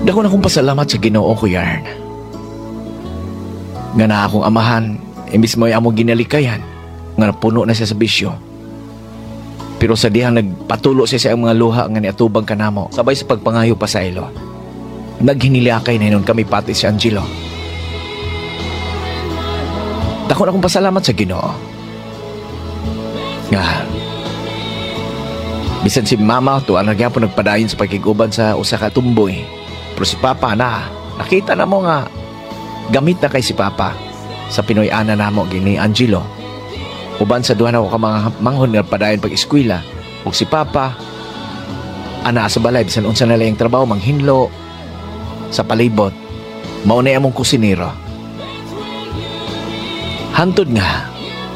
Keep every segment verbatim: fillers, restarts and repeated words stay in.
Dako na akong pasalamat sa Ginoo ko, Yarn. Nga na akong amahan, imbis mo ay among ginalikayan, nga napuno na siya sa bisyo. Pero sa dihang nagpatulo siya sa mga luha nga niatubang kanamo, sabay sa pagpangayo pa sa ilo. Naghinilakay na nun kami pati si Angelo. Dako na akong pasalamat sa Ginoo. Nga, bisan si Mama, tuwa na gyapon nagpadayon sa pagkiguban sa usa ka tumboy. Pero si Papa na, nakita na mo nga, gamit na kay si Papa sa Pinoy-ana na mo gini Angelo. Uban sa duha na ko ka mga manghon nga padayon pag-eskwela. O si Papa, ana sa balay, bisan unsa na lang yung trabaho, manghinlo, sa palibot, maunay among kusinero. Hantod nga,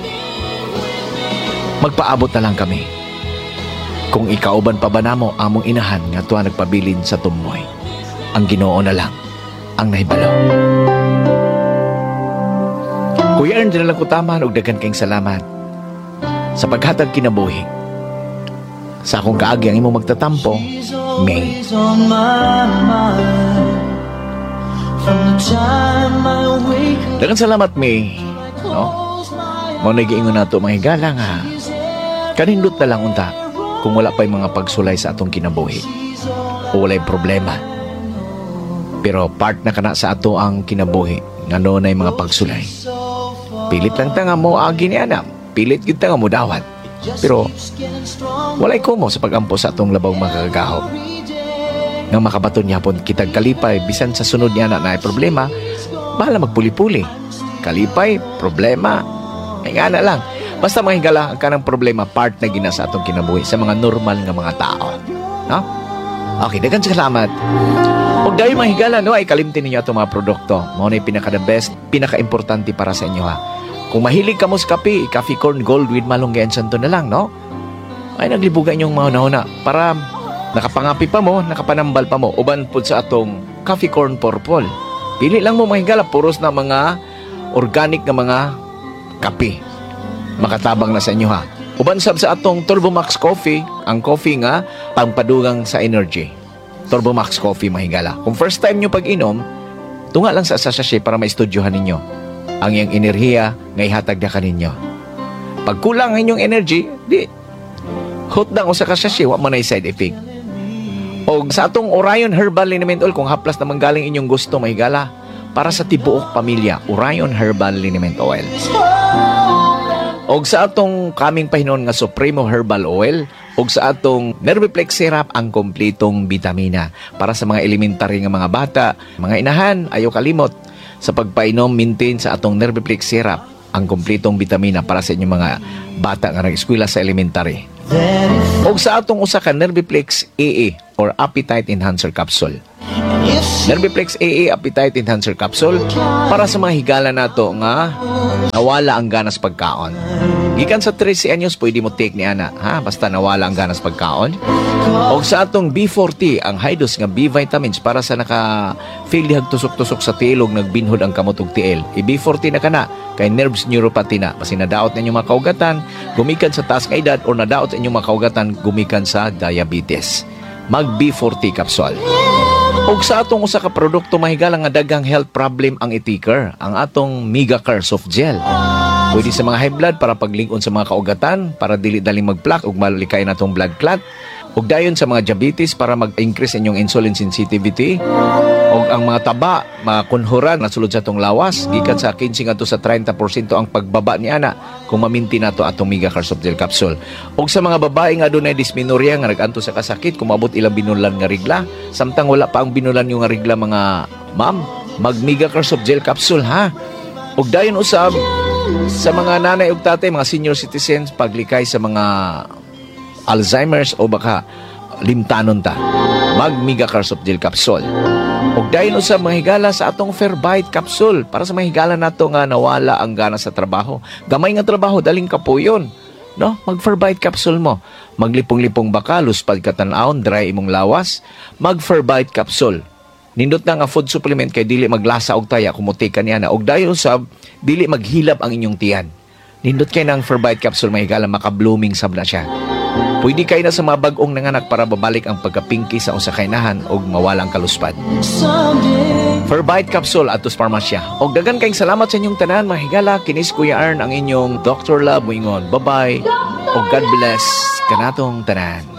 magpaabot na lang kami. Kung ikauban pa ba namo among inahan nga tuwa nagpabilin sa tumoy, ang Ginoo na lang ang nahibalo. Kuya Ern, dinalang ko taman og daghan kayong salamat sa paghatag kinabuhi. Sa akong kaagi ang imong magtatampo, May. Daghang salamat, May. No? Mo nagiingon nato mga higala nga kanindot na lang unta kung wala pa yung mga pagsulay sa atong kinabuhi o wala'y problema. Pero part na kana sa ato ang kinabuhi nga noon ay mga pagsulay. Pilit lang ta nga mo agi ni ana, pilit gyud ta nga mo dawat. Pero walay kumo sa pagampo sa atong labaw mga kagaho. Nga makabaton yapon kitag kalipay bisan sa sunod niya na naay problema, bahala magpuli-puli. Kalipay, problema, ay nga na lang. Basta mga higala ang kanang problema, part na gina sa atong kinabuhi sa mga normal nga mga tao. No? Okay, dagan salamat. Huwag dahil mga higala, no, ay kalimtin ninyo itong mga produkto. Muna yung pinaka-the best, pinaka-importante para sa inyo, ha. Kung mahilig ka mo sa kape, Coffee Corn Gold with Malunggay and Santo na lang, no? Ay naglibugan yung mga una-una para nakapangapi pa mo, nakapanambal pa mo, uban po sa atong Coffee Corn Purple. Pili lang mo mga higala, puros na mga organic na mga kape. Makatabang na sa inyo, ha. Uban sab sa atong Turbo Max Coffee, ang coffee nga pangpadugang sa energy. Turbo Max Coffee, mahigala. Kung first time nyo pag-inom, tunga lang sa sachet para maistudyohan ninyo ang iyang enerhiya nga ihatag na kaninyo. Pag kulang ang inyong energy, di hot lang o sa sachet, wa man ay side effect. O sa atong Orion Herbal Liniment Oil, kung haplas naman galing inyong gusto, mahigala, para sa tibuok pamilya, Orion Herbal Liniment Oil. Og sa atong kaming pahinon nga Supremo Herbal Oil, og sa atong Nerviplex Syrup, ang kompletong bitamina para sa mga elementary nga mga bata, mga inahan, ayaw kalimot sa pagpainom, maintain sa atong Nerviplex Syrup, ang kompletong bitamina para sa inyong mga bata nga nag-eskwela sa elementary. Og sa atong usa ka Nerviplex A A or Appetite Enhancer Capsule. Nerviplex A A Appetite Enhancer Capsule para sa mga higala nato nga nawala ang ganas pagkaon. Gikan sa thirteen anyos pwede mo take ni ana, ha, basta nawala ang ganas pagkaon. O sa atong B forty, ang high dose nga B vitamins para sa naka feel dihag tusok-tusok sa tilog nagbinhod ang kamot ug tiil. I B forty na kana kay nerves neuropathy na basi nadaot ninyo mga kaugatan gumikan sa taas nga edad or nadaot inyong mga kaugatan gumikan sa diabetes. Mag B forty capsule. Og sa atong usa ka produkto mahigala nga daghang health problem ang itiker, ang atong Megacare Soft Gel. Pwede sa mga high blood para paglingon sa mga kaugatan, para dili daling mag-plaque ug malikay natong blood clot. Ug dayon sa mga diabetes para mag-increase inyong insulin sensitivity. Og ang mga taba, mga kunhuran na sulod sa atong lawas, gikan sa fifteen ngadto sa thirty percent ang pagbaba ni ana kung maminti nato atong Megacare Soft Gel capsule. Og sa mga babae nga adunay dysmenorrhea nga naganto sa kasakit, kung maabot ilang binulan nga regla, samtang wala pa ang binulan yung nga regla mga ma'am, mag Megacare Soft Gel capsule, ha. Og dayon usab sa mga nanay ug tatay, mga senior citizens, paglikay sa mga Alzheimer's o baka limtanon ta, mag Megacare Soft Gel capsule. Og dayon usab mga higala sa atong Fairbyte capsule para sa mga higala nato nga nawala ang gana sa trabaho. Gamay nga trabaho, daling kapuyon, no? Mag Fairbyte capsule mo. Maglipong-lipong baka, luspad ka tan-aon, dry imong lawas, mag Fairbyte capsule. Nindot na nga food supplement kay dili maglasa og taya kumuti ka niya na. Og dayon usab dili maghilab ang inyong tiyan. Nindot kay nang Fairbyte capsule mga higala, maka-blooming sab na siya. Pwede kay na sa mga bag-ong nanganak para babalik ang pagkapingki sa usa kay inahan og mawalang kaluspad. Ferbite Capsule atos parmasya. Og dagan kayong salamat sa inyong tanan mga higala. Kinis Kuya Arn ang inyong Doctor Love Wingon. Bye-bye. Og God bless kanatong tanan.